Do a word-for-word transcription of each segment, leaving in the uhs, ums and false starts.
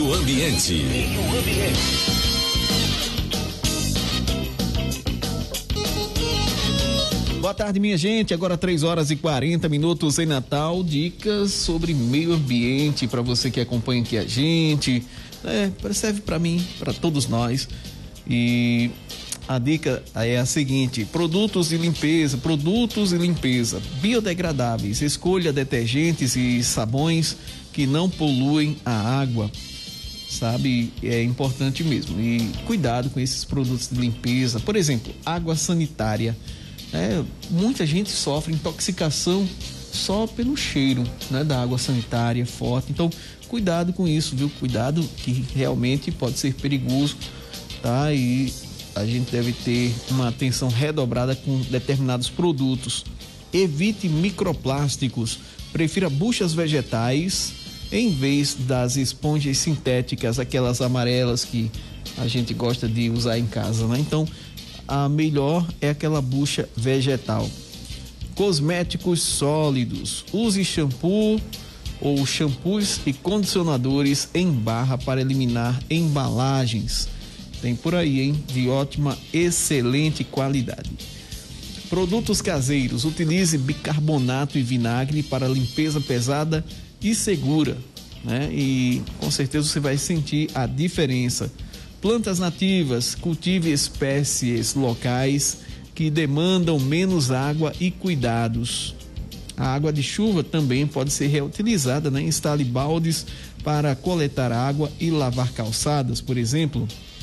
Meio Ambiente. Meio Ambiente. Boa tarde, minha gente. Agora três horas e quarenta minutos em Natal. Dicas sobre meio ambiente para você que acompanha aqui a gente. É, serve para mim, para todos nós. E a dica é a seguinte: produtos de limpeza, produtos de limpeza biodegradáveis. Escolha detergentes e sabões que não poluem a água. Sabe, é importante mesmo. E cuidado com esses produtos de limpeza. Por exemplo, água sanitária. É, muita gente sofre intoxicação só pelo cheiro, né, da água sanitária forte. Então, cuidado com isso, viu? Cuidado, que realmente pode ser perigoso, tá? E a gente deve ter uma atenção redobrada com determinados produtos. Evite microplásticos. Prefira buchas vegetais em vez das esponjas sintéticas, aquelas amarelas que a gente gosta de usar em casa, né? Então, a melhor é aquela bucha vegetal. Cosméticos sólidos. Use shampoo ou shampoos e condicionadores em barra para eliminar embalagens. Tem por aí, hein? De ótima, excelente qualidade. Produtos caseiros. Utilize bicarbonato e vinagre para limpeza pesada e segura, né? E com certeza você vai sentir a diferença. Plantas nativas, cultive espécies locais que demandam menos água e cuidados. A água de chuva também pode ser reutilizada, né? Instale baldes para coletar água e lavar calçadas, por exemplo.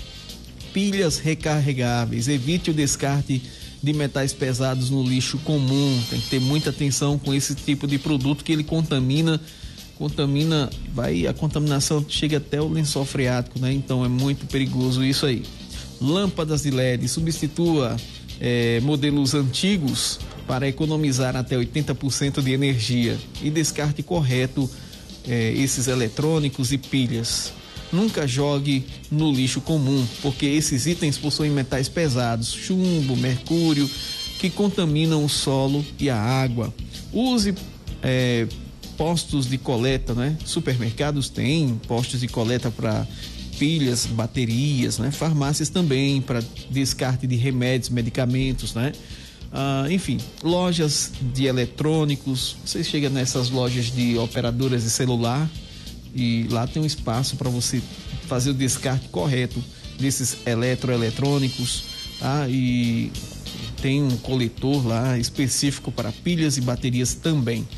Pilhas recarregáveis. Evite o descarte de metais pesados no lixo comum. Tem que ter muita atenção com esse tipo de produto, que ele contamina contamina, vai, a contaminação chega até o lençol freático, né? Então é muito perigoso isso aí. Lâmpadas de L E D, substitua é, modelos antigos para economizar até oitenta por cento de energia e descarte correto é, esses eletrônicos e pilhas. Nunca jogue no lixo comum, porque esses itens possuem metais pesados, chumbo, mercúrio, que contaminam o solo e a água. Use é, postos de coleta, né? Supermercados têm postos de coleta para pilhas, baterias, né? Farmácias também para descarte de remédios, medicamentos, né? Ah, enfim, lojas de eletrônicos. Você chega nessas lojas de operadoras de celular e lá tem um espaço para você fazer o descarte correto desses eletroeletrônicos, tá? E tem um coletor lá específico para pilhas e baterias também.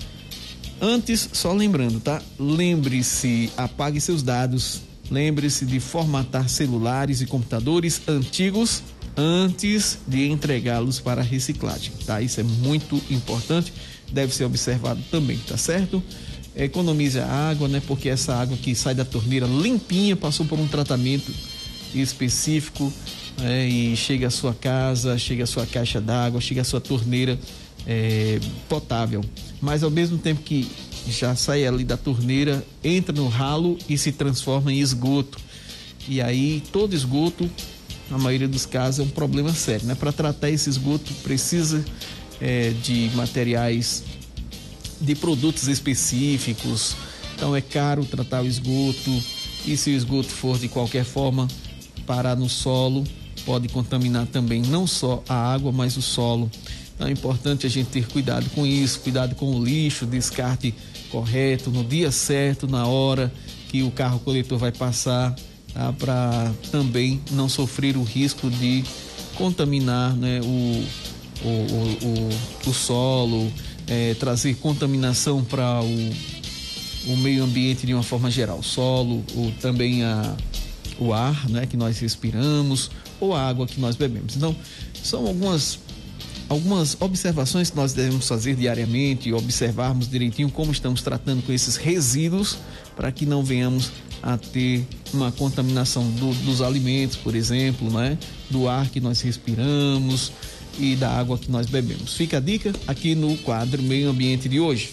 Antes, só lembrando, tá? Lembre-se, apague seus dados, lembre-se de formatar celulares e computadores antigos antes de entregá-los para reciclagem, tá? Isso é muito importante, deve ser observado também, tá certo? Economize a água, né? Porque essa água que sai da torneira limpinha passou por um tratamento específico, né? E chega à sua casa, chega à sua caixa d'água, chega à sua torneira é, potável. Mas ao mesmo tempo que já sai ali da torneira, entra no ralo e se transforma em esgoto. E aí todo esgoto, na maioria dos casos, é um problema sério, né? Para tratar esse esgoto precisa é, de materiais, de produtos específicos. Então é caro tratar o esgoto, e se o esgoto for de qualquer forma parar no solo, pode contaminar também não só a água, mas o solo. Então é importante a gente ter cuidado com isso, cuidado com o lixo, descarte correto, no dia certo, na hora que o carro coletor vai passar, tá? Para também não sofrer o risco de contaminar, né, o, o, o, o, o solo, é, trazer contaminação para o, o meio ambiente de uma forma geral, o solo, o, também a, o ar, né, que nós respiramos, ou a água que nós bebemos. Então, são algumas Algumas observações que nós devemos fazer diariamente, observarmos direitinho como estamos tratando com esses resíduos, para que não venhamos a ter uma contaminação do, dos alimentos, por exemplo, né? Do ar que nós respiramos e da água que nós bebemos. Fica a dica aqui no quadro Meio Ambiente de hoje.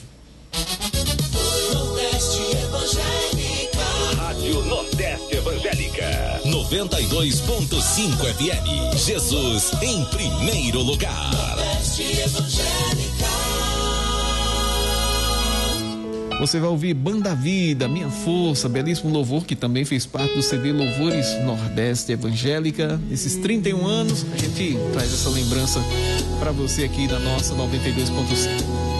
Nordeste Evangélica. Rádio Nordeste Evangélica. noventa e dois ponto cinco F M. Jesus em primeiro lugar. Nordeste Evangélica. Você vai ouvir Banda Vida, Minha Força, belíssimo louvor que também fez parte do C D Louvores Nordeste Evangélica. Nesses trinta e um anos, a gente traz essa lembrança para você aqui da nossa noventa e dois ponto cinco.